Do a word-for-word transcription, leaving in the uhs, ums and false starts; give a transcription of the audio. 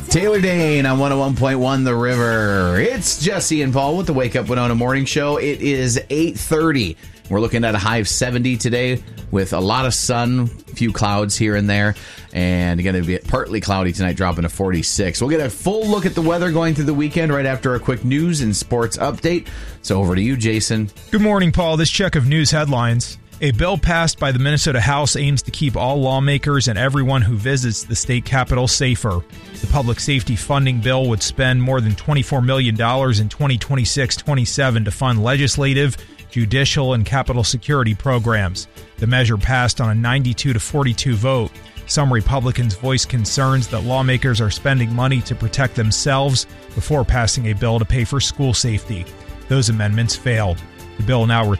Taylor Dane on one oh one point one The River. It's Jesse and Paul with the Wake Up Winona Morning Show. It is eight thirty. We're looking at a high of seventy today with a lot of sun, a few clouds here and there, and going to be partly cloudy tonight, dropping to forty-six. We'll get a full look at the weather going through the weekend right after a quick news and sports update. So over to you, Jason. Good morning, Paul. This check of news headlines. A bill passed by the Minnesota House aims to keep all lawmakers and everyone who visits the state capitol safer. The public safety funding bill would spend more than twenty-four million dollars in twenty twenty-six twenty-seven to fund legislative, judicial, and Capitol security programs. The measure passed on a ninety-two to forty-two vote. Some Republicans voiced concerns that lawmakers are spending money to protect themselves before passing a bill to pay for school safety. Those amendments failed. The bill now